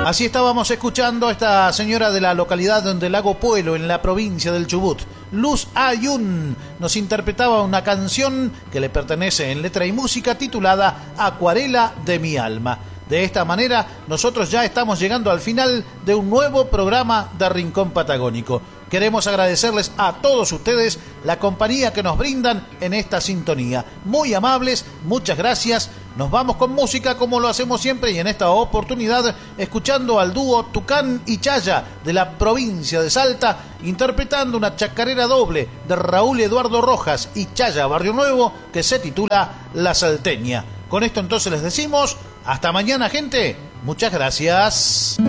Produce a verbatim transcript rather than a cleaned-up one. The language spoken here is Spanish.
Así estábamos escuchando a esta señora de la localidad de Lago Puelo, en la provincia del Chubut. Luz Ayun nos interpretaba una canción que le pertenece en letra y música titulada Acuarela de mi alma. De esta manera, nosotros ya estamos llegando al final de un nuevo programa de Rincón Patagónico. Queremos agradecerles a todos ustedes la compañía que nos brindan en esta sintonía. Muy amables, muchas gracias. Nos vamos con música como lo hacemos siempre y en esta oportunidad escuchando al dúo Tucán y Chaya de la provincia de Salta, interpretando una chacarera doble de Raúl Eduardo Rojas y Chaya Barrio Nuevo que se titula La Salteña. Con esto entonces les decimos hasta mañana, gente. Muchas gracias.